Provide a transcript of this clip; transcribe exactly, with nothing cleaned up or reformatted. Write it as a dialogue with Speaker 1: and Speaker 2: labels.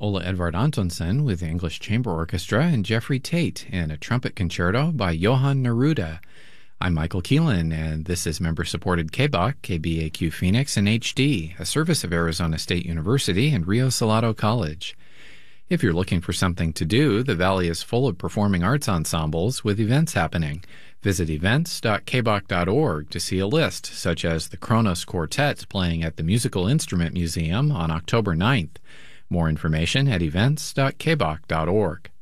Speaker 1: Ola Edvard Antonsson with the English Chamber Orchestra and Jeffrey Tate in a trumpet concerto by Johan Neruda. I'm Michael Keelan, and this is member-supported K B A Q, K B A Q Phoenix in H D, a service of Arizona State University and Rio Salado College. If you're looking for something to do, the Valley is full of performing arts ensembles with events happening. Visit events dot k b a q dot org to see a list, such as the Kronos Quartet playing at the Musical Instrument Museum on October ninth. More information at events dot k b a q dot org.